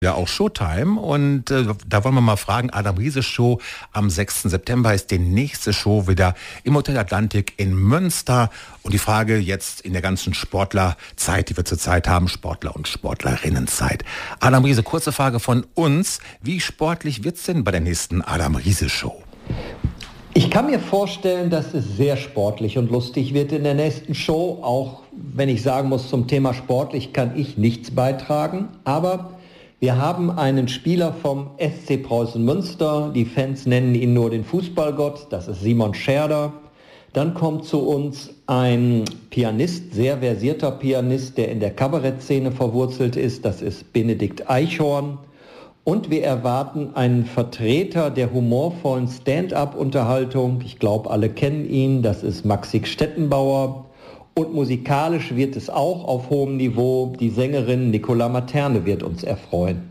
Ja, auch Showtime. Und da wollen wir mal fragen, Adam Riese Show am 6. September ist die nächste Show wieder im Hotel Atlantik in Münster. Und die Frage jetzt in der ganzen Sportlerzeit, die wir zurzeit haben, Sportler- und Sportlerinnenzeit. Adam Riese, kurze Frage von uns. Wie sportlich wird's denn bei der nächsten Adam Riese Show? Ich kann mir vorstellen, dass es sehr sportlich und lustig wird in der nächsten Show. Auch wenn ich sagen muss, zum Thema sportlich kann ich nichts beitragen. Aber wir haben einen Spieler vom SC Preußen Münster. Die Fans nennen ihn nur den Fußballgott. Das ist Simon Scherder. Dann kommt zu uns ein Pianist, sehr versierter Pianist, der in der Kabarettszene verwurzelt ist. Das ist Benedikt Eichhorn. Und wir erwarten einen Vertreter der humorvollen Stand-up-Unterhaltung. Ich glaube, alle kennen ihn. Das ist Maxi Stettenbauer. Und musikalisch wird es auch auf hohem Niveau. Die Sängerin Nicola Materne wird uns erfreuen.